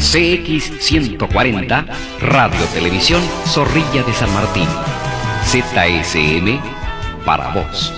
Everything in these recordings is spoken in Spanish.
CX140, Radio Televisión Zorrilla de San Martín. ZSM para vos.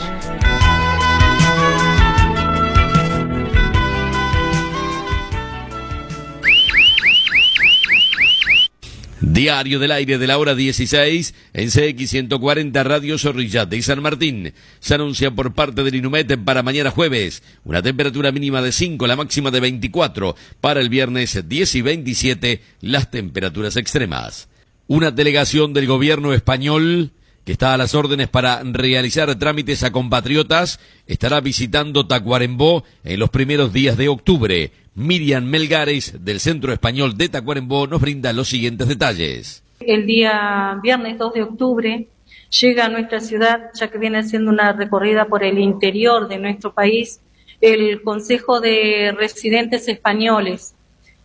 Diario del aire de la hora 16 en CX140 Radio Zorrilla de San Martín. Se anuncia por parte del INUMET para mañana jueves una temperatura mínima de 5, la máxima de 24. Para el viernes 10 y 27 las temperaturas extremas. Una delegación del gobierno español que está a las órdenes para realizar trámites a compatriotas estará visitando Tacuarembó en los primeros días de octubre. Miriam Melgares, del Centro Español de Tacuarembó, nos brinda los siguientes detalles. El día viernes 2 de octubre llega a nuestra ciudad, ya que viene haciendo una recorrida por el interior de nuestro país, el Consejo de Residentes Españoles.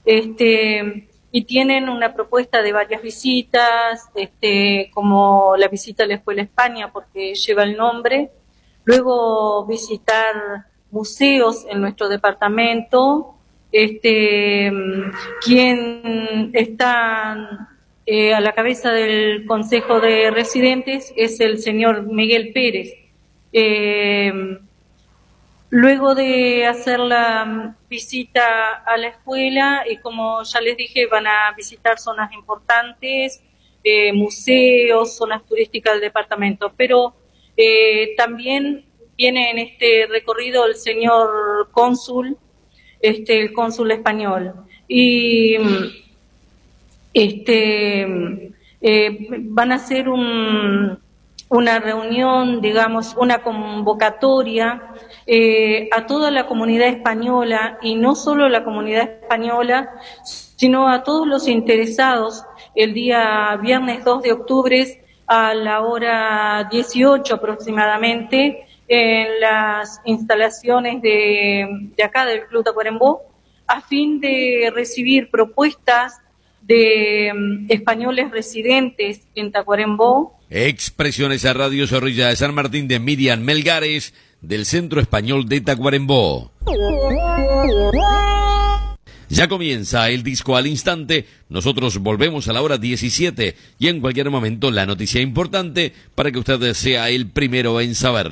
Y tienen una propuesta de varias visitas, como la visita a la Escuela España, porque lleva el nombre. Luego visitar museos en nuestro departamento. Quien está a la cabeza del Consejo de Residentes es el señor Miguel Pérez. Luego de hacer la visita a la escuela, y como ya les dije, van a visitar zonas importantes, museos, zonas turísticas del departamento, pero también viene en este recorrido el señor cónsul, el cónsul español, y van a hacer una reunión, digamos, una convocatoria a toda la comunidad española, y no solo la comunidad española, sino a todos los interesados, el día viernes 2 de octubre a la hora 18 aproximadamente, en las instalaciones de acá del Club Tacuarembó, a fin de recibir propuestas de españoles residentes en Tacuarembó. Expresiones a Radio Zorrilla de San Martín de Miriam Melgares, del Centro Español de Tacuarembó. Ya comienza el disco al instante, nosotros volvemos a la hora 17 y en cualquier momento la noticia importante para que usted sea el primero en saberlo.